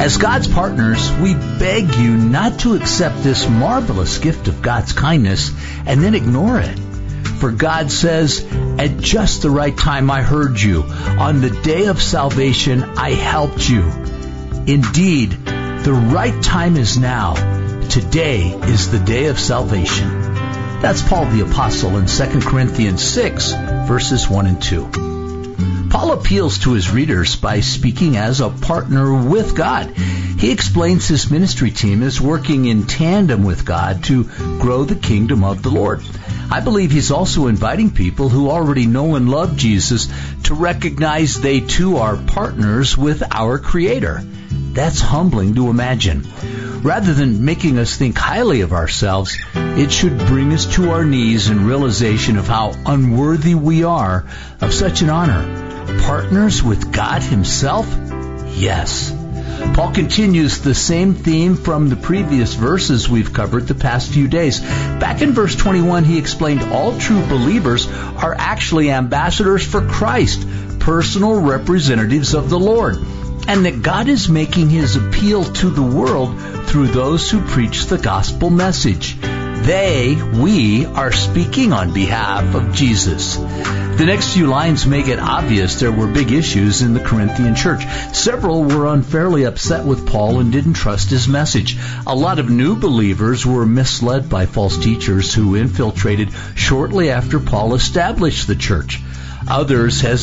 As God's partners, we beg you not to accept this marvelous gift of God's kindness and then ignore it. For God says, at just the right time I heard you. On the day of salvation I helped you. Indeed, the right time is now. Today is the day of salvation. That's Paul the Apostle in 2 Corinthians 6, verses 1 and 2. Paul appeals to his readers by speaking as a partner with God. He explains his ministry team is working in tandem with God to grow the kingdom of the Lord. I believe he's also inviting people who already know and love Jesus to recognize they too are partners with our Creator. That's humbling to imagine. Rather than making us think highly of ourselves, it should bring us to our knees in realization of how unworthy we are of such an honor. Partners with God Himself? Yes. Paul continues the same theme from the previous verses we've covered the past few days. Back in verse 21, he explained all true believers are actually ambassadors for Christ, personal representatives of the Lord, and that God is making His appeal to the world through those who preach the gospel message. We are speaking on behalf of Jesus. The next few lines make it obvious there were big issues in the Corinthian church. Several were unfairly upset with Paul and didn't trust his message. A lot of new believers were misled by false teachers who infiltrated shortly after Paul established the church. Others hesitated